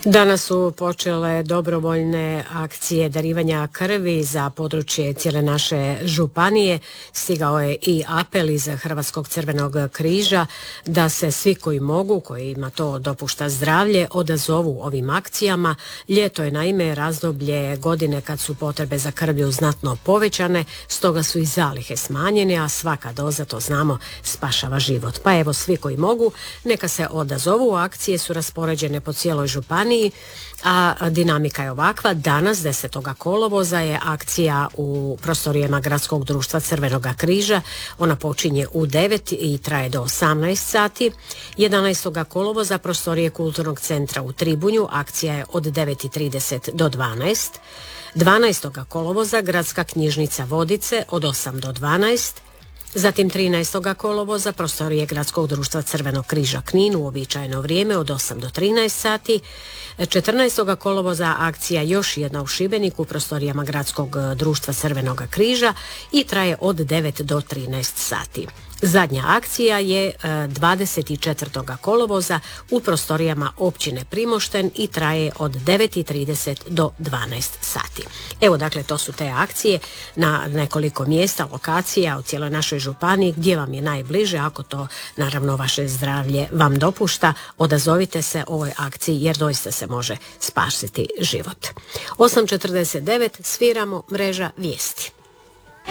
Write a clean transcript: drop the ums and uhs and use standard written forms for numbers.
Danas su počele dobrovoljne akcije darivanja krvi za područje cijele naše županije. Stigao je i apel iz Hrvatskog crvenog križa da se svi koji mogu, kojima to dopušta zdravlje, odazovu ovim akcijama. Ljeto je naime razdoblje godine kad su potrebe za krvlju znatno povećane, stoga su i zalihe smanjene, a svaka doza, to znamo, spašava život. Pa evo, svi koji mogu, neka se odazovu. Akcije su raspoređene po cijeloj županiji, a dinamika je ovakva. Danas, 10. kolovoza, je akcija u prostorijama Gradskog društva Crvenog križa. Ona počinje u 9 i traje do 18 sati. 11. kolovoza prostorije Kulturnog centra u Tribunju. Akcija je od 9:30 do 12. 12. kolovoza Gradska knjižnica Vodice od 8 do 12. Zatim 13. kolovoza prostorije Gradskog društva Crvenog križa Knin, uobičajeno vrijeme od 8 do 13 sati. 14. kolovoza akcija još jedna u Šibeniku u prostorijama Gradskog društva Crvenog križa i traje od 9 do 13 sati. Zadnja akcija je 24. kolovoza u prostorijama općine Primošten i traje od 9:30 do 12 sati. Evo, dakle, to su te akcije na nekoliko mjesta, lokacija u cijeloj našoj županiji gdje vam je najbliže. Ako to, naravno, vaše zdravlje vam dopušta, odazovite se ovoj akciji jer doista se može spasiti život. 8:49 sviramo Mreža vijesti.